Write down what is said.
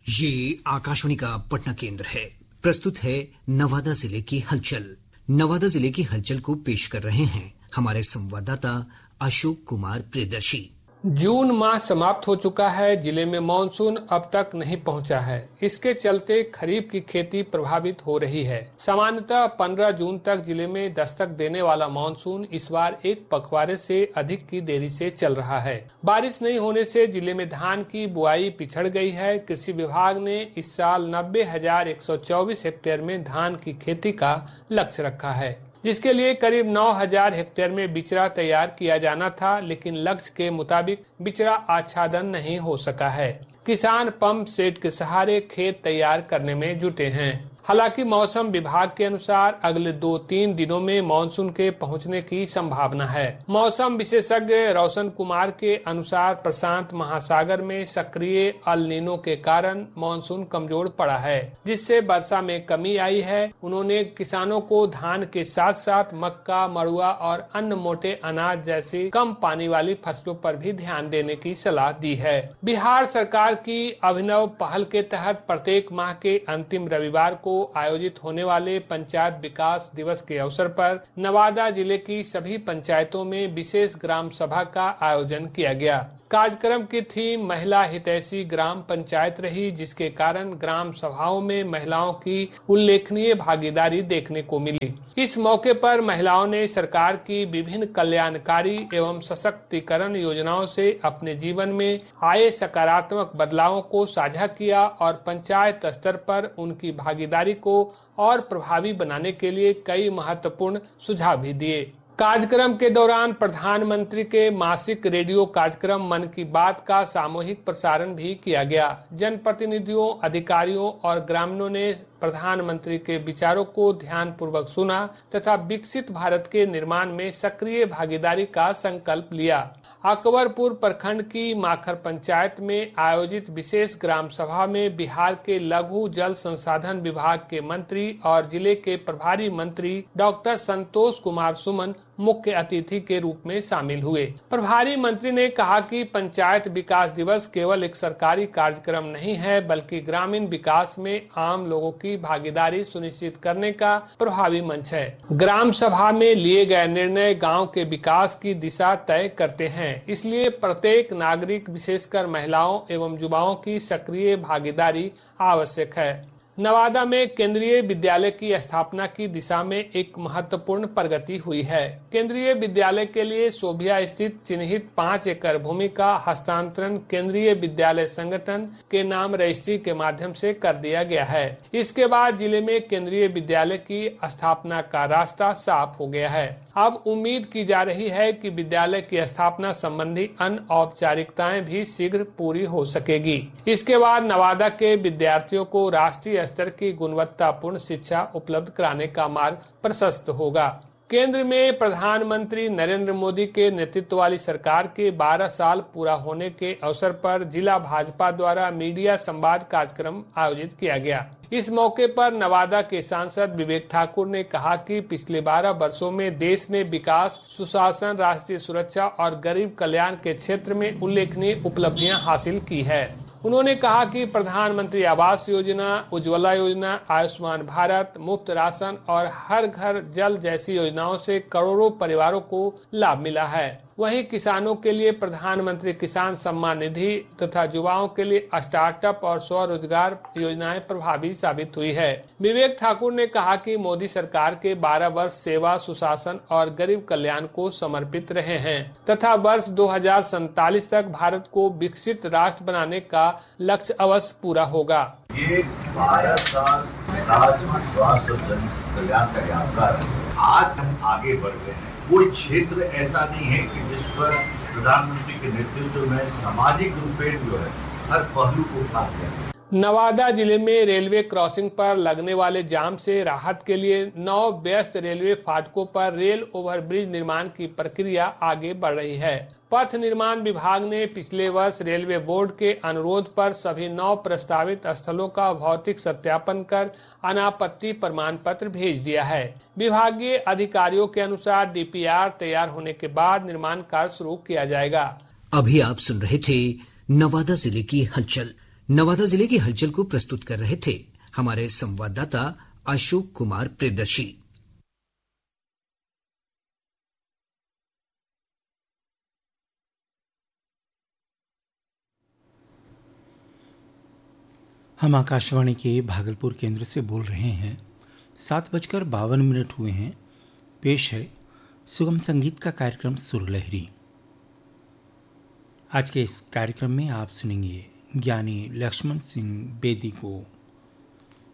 ये आकाशवाणी का पटना केंद्र है। प्रस्तुत है नवादा जिले की हलचल। नवादा जिले की हलचल को पेश कर रहे हैं हमारे संवाददाता अशोक कुमार प्रियदर्शी। जून माह समाप्त हो चुका है। जिले में मानसून अब तक नहीं पहुंचा है। इसके चलते खरीफ की खेती प्रभावित हो रही है। सामान्यतः 15 जून तक जिले में दस्तक देने वाला मानसून इस बार एक पखवाड़े से अधिक की देरी से चल रहा है। बारिश नहीं होने से जिले में धान की बुआई पिछड़ गई है। कृषि विभाग ने इस साल 90,124 हेक्टेयर में धान की खेती का लक्ष्य रखा है, जिसके लिए करीब 9,000 हेक्टेयर में बिचड़ा तैयार किया जाना था, लेकिन लक्ष्य के मुताबिक बिचड़ा आच्छादन नहीं हो सका है। किसान पंप सेट के सहारे खेत तैयार करने में जुटे हैं। हालांकि मौसम विभाग के अनुसार अगले 2-3 दिनों में मानसून के पहुंचने की संभावना है। मौसम विशेषज्ञ रोशन कुमार के अनुसार प्रशांत महासागर में सक्रिय अल नीनो के कारण मानसून कमजोर पड़ा है, जिससे वर्षा में कमी आई है। उन्होंने किसानों को धान के साथ साथ मक्का, मड़ुआ और अन्य मोटे अनाज जैसी कम पानी वाली फसलों पर भी ध्यान देने की सलाह दी है। बिहार सरकार की अभिनव पहल के तहत प्रत्येक माह के अंतिम रविवार को आयोजित होने वाले पंचायत विकास दिवस के अवसर पर नवादा जिले की सभी पंचायतों में विशेष ग्राम सभा का आयोजन किया गया। कार्यक्रम की थीम महिला हितैषी ग्राम पंचायत रही, जिसके कारण ग्राम सभाओं में महिलाओं की उल्लेखनीय भागीदारी देखने को मिली। इस मौके पर महिलाओं ने सरकार की विभिन्न कल्याणकारी एवं सशक्तिकरण योजनाओं से अपने जीवन में आए सकारात्मक बदलावों को साझा किया और पंचायत स्तर पर उनकी भागीदारी को और प्रभावी बनाने के लिए कई महत्वपूर्ण सुझाव भी दिए। कार्यक्रम के दौरान प्रधानमंत्री के मासिक रेडियो कार्यक्रम मन की बात का सामूहिक प्रसारण भी किया गया। जनप्रतिनिधियों, अधिकारियों और ग्रामीणों ने प्रधानमंत्री के विचारों को ध्यानपूर्वक सुना तथा विकसित भारत के निर्माण में सक्रिय भागीदारी का संकल्प लिया। अकबरपुर प्रखंड की माखर पंचायत में आयोजित विशेष ग्राम सभा में बिहार के लघु जल संसाधन विभाग के मंत्री और जिले के प्रभारी मंत्री डॉक्टर संतोष कुमार सुमन मुख्य अतिथि के रूप में शामिल हुए। प्रभारी मंत्री ने कहा कि पंचायत विकास दिवस केवल एक सरकारी कार्यक्रम नहीं है, बल्कि ग्रामीण विकास में आम लोगों की भागीदारी सुनिश्चित करने का प्रभावी मंच है। ग्राम सभा में लिए गए निर्णय गांव के विकास की दिशा तय करते हैं, इसलिए प्रत्येक नागरिक, विशेषकर महिलाओं एवं युवाओं की सक्रिय भागीदारी आवश्यक है। नवादा में केंद्रीय विद्यालय की स्थापना की दिशा में एक महत्वपूर्ण प्रगति हुई है। केंद्रीय विद्यालय के लिए शोभिया स्थित चिन्हित 5 एकड़ भूमि का हस्तांतरण केंद्रीय विद्यालय संगठन के नाम रजिस्ट्री के माध्यम से कर दिया गया है। इसके बाद जिले में केंद्रीय विद्यालय की स्थापना का रास्ता साफ हो गया है। अब उम्मीद की जा रही है कि विद्यालय की स्थापना संबंधी अन्य औपचारिकताएं भी शीघ्र पूरी हो सकेगी। इसके बाद नवादा के विद्यार्थियों को राष्ट्रीय स्तर की गुणवत्तापूर्ण शिक्षा उपलब्ध कराने का मार्ग प्रशस्त होगा। केंद्र में प्रधानमंत्री नरेंद्र मोदी के नेतृत्व वाली सरकार के 12 साल पूरा होने के अवसर पर जिला भाजपा द्वारा मीडिया संवाद कार्यक्रम आयोजित किया गया। इस मौके पर नवादा के सांसद विवेक ठाकुर ने कहा कि पिछले 12 वर्षों में देश ने विकास, सुशासन, राष्ट्रीय सुरक्षा और गरीब कल्याण के क्षेत्र में उल्लेखनीय उपलब्धियां हासिल की है। उन्होंने कहा कि प्रधानमंत्री आवास योजना, उज्ज्वला योजना, आयुष्मान भारत, मुफ्त राशन और हर घर जल जैसी योजनाओं से करोड़ों परिवारों को लाभ मिला है। वहीं किसानों के लिए प्रधानमंत्री किसान सम्मान निधि तथा युवाओं के लिए स्टार्टअप और स्वरोजगार योजनाएं प्रभावी साबित हुई है। विवेक ठाकुर ने कहा कि मोदी सरकार के 12 वर्ष सेवा, सुशासन और गरीब कल्याण को समर्पित रहे हैं तथा वर्ष 2047 तक भारत को विकसित राष्ट्र बनाने का लक्ष्य अवश्य पूरा होगा। ये 12 साल विकास, स्वास्थ्य और जन कल्याण का यात्रा है। आज हम आगे बढ़ गए हैं। कोई क्षेत्र ऐसा नहीं है कि जिस पर प्रधानमंत्री के नेतृत्व में सामाजिक रूपेण जो है हर पहलू को उठा दिया। नवादा जिले में रेलवे क्रॉसिंग पर लगने वाले जाम से राहत के लिए 9 व्यस्त रेलवे फाटकों पर रेल ओवरब्रिज निर्माण की प्रक्रिया आगे बढ़ रही है। पथ निर्माण विभाग ने पिछले वर्ष रेलवे बोर्ड के अनुरोध पर सभी 9 प्रस्तावित स्थलों का भौतिक सत्यापन कर अनापत्ति प्रमाण पत्र भेज दिया है। विभागीय अधिकारियों के अनुसार डीपीआर तैयार होने के बाद निर्माण कार्य शुरू किया जाएगा। अभी आप सुन रहे थे नवादा जिले की हलचल। नवादा जिले की हलचल को प्रस्तुत कर रहे थे हमारे संवाददाता अशोक कुमार प्रियदर्शी। हम आकाशवाणी के भागलपुर केंद्र से बोल रहे हैं। 7:52 हुए हैं। पेश है सुगम संगीत का कार्यक्रम सुरलहरी। आज के इस कार्यक्रम में आप सुनेंगे ज्ञानी लक्ष्मण सिंह बेदी को।